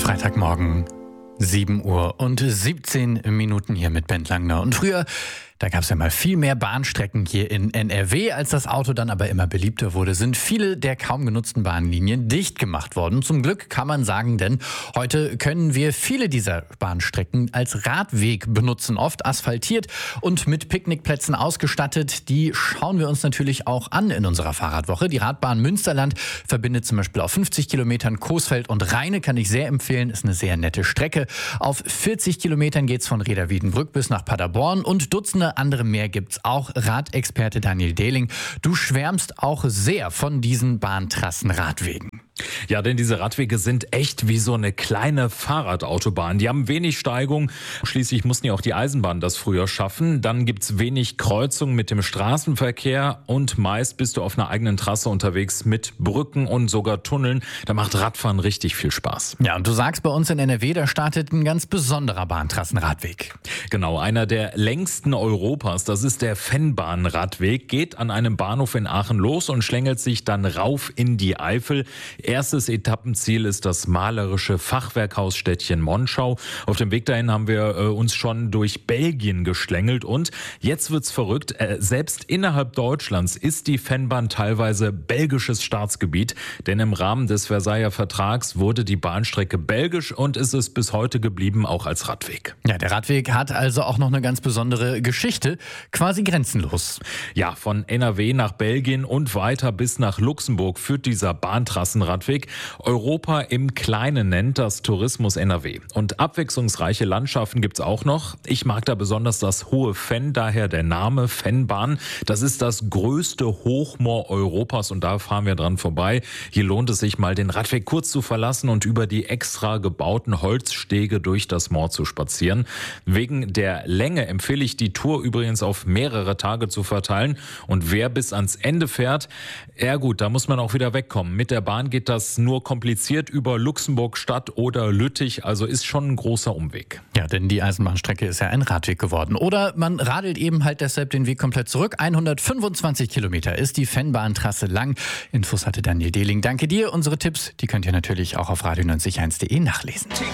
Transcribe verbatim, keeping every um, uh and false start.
Freitagmorgen, sieben Uhr und siebzehn Minuten hier mit Bent Langner. Und früher, da gab es ja mal viel mehr Bahnstrecken hier in N R W. Als das Auto dann aber immer beliebter wurde, sind viele der kaum genutzten Bahnlinien dicht gemacht worden. Zum Glück kann man sagen, denn heute können wir viele dieser Bahnstrecken als Radweg benutzen. Oft asphaltiert und mit Picknickplätzen ausgestattet. Die schauen wir uns natürlich auch an in unserer Fahrradwoche. Die Radbahn Münsterland verbindet zum Beispiel auf fünfzig Kilometern Coesfeld und Rheine, kann ich sehr empfehlen. Ist eine sehr nette Strecke. Auf vierzig Kilometern geht's von Reda-Wiedenbrück bis nach Paderborn und Dutzende andere mehr gibt's auch. Radexperte Daniel Dehling, du schwärmst auch sehr von diesen Bahntrassen-Radwegen. Ja, denn diese Radwege sind echt wie so eine kleine Fahrradautobahn. Die haben wenig Steigung. Schließlich mussten ja auch die Eisenbahnen das früher schaffen. Dann gibt's wenig Kreuzung mit dem Straßenverkehr und meist bist du auf einer eigenen Trasse unterwegs mit Brücken und sogar Tunneln. Da macht Radfahren richtig viel Spaß. Ja, und du sagst, bei uns in N R W, da startet ein ganz besonderer Bahntrassenradweg. Genau, einer der längsten Europas. Das ist der Vennbahnradweg. Geht an einem Bahnhof in Aachen los und schlängelt sich dann rauf in die Eifel. Erstes Etappenziel ist das malerische Fachwerkhausstädtchen Monschau. Auf dem Weg dahin haben wir äh, uns schon durch Belgien geschlängelt und jetzt wird's verrückt. Äh, selbst innerhalb Deutschlands ist die Vennbahn teilweise belgisches Staatsgebiet, denn im Rahmen des Versailler Vertrags wurde die Bahnstrecke belgisch und ist es bis heute geblieben, auch als Radweg. Ja, der Radweg hat also auch noch eine ganz besondere Geschichte, quasi grenzenlos. Ja, von N R W nach Belgien und weiter bis nach Luxemburg führt dieser Bahntrassenradweg. Europa im Kleinen nennt das Tourismus N R W. Und abwechslungsreiche Landschaften gibt's auch noch. Ich mag da besonders das Hohe Venn, daher der Name Vennbahn. Das ist das größte Hochmoor Europas und da fahren wir dran vorbei. Hier lohnt es sich mal, den Radweg kurz zu verlassen und über die extra gebauten Holzstege durch das Moor zu spazieren. Wegen der Länge empfehle ich die Tour übrigens auf mehrere Tage zu verteilen. Und wer bis ans Ende fährt, ja gut, da muss man auch wieder wegkommen. Mit der Bahn geht das nur kompliziert über Luxemburg Stadt oder Lüttich, also ist schon ein großer Umweg. Ja, denn die Eisenbahnstrecke ist ja ein Radweg geworden. Oder man radelt eben halt deshalb den Weg komplett zurück. hundertfünfundzwanzig Kilometer ist die Vennbahntrasse lang. Infos hatte Daniel Dehling. Danke dir. Unsere Tipps, die könnt ihr natürlich auch auf radio neunzig eins punkt de nachlesen.